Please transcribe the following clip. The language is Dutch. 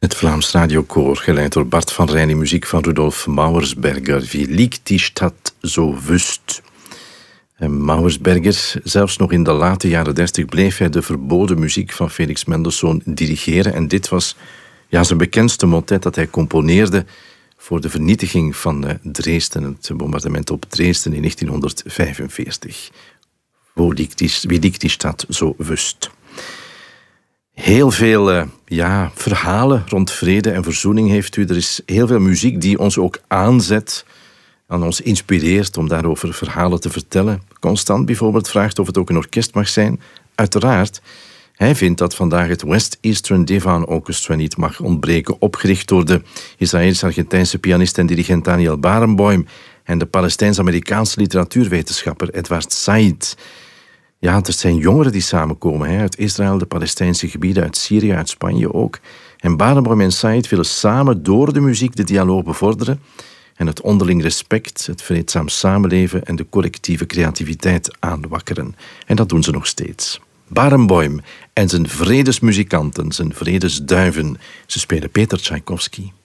Het Vlaams Radiokoor, geleid door Bart van Rijn, in muziek van Rudolf Mauersberger. Wie liegt die Stadt so wüst? En Mauersberger, zelfs nog in de late jaren 30 bleef hij de verboden muziek van Felix Mendelssohn dirigeren. En dit was zijn bekendste motet dat hij componeerde voor de vernietiging van Dresden, het bombardement op Dresden in 1945. Wie liegt die Stadt so wüst? Heel veel verhalen rond vrede en verzoening heeft u. Er is heel veel muziek die ons ook aanzet, aan ons inspireert om daarover verhalen te vertellen. Constant bijvoorbeeld vraagt of het ook een orkest mag zijn. Uiteraard. Hij vindt dat vandaag het West Eastern Divan Orchestra niet mag ontbreken, opgericht door de Israëlisch-Argentijnse pianist en dirigent Daniel Barenboim en de Palestijns-Amerikaanse literatuurwetenschapper Edward Said. Ja, het zijn jongeren die samenkomen, uit Israël, de Palestijnse gebieden, uit Syrië, uit Spanje ook. En Barenboim en Said willen samen door de muziek de dialoog bevorderen en het onderling respect, het vreedzaam samenleven en de collectieve creativiteit aanwakkeren. En dat doen ze nog steeds. Barenboim en zijn vredesmuzikanten, zijn vredesduiven, ze spelen Peter Tchaikovsky.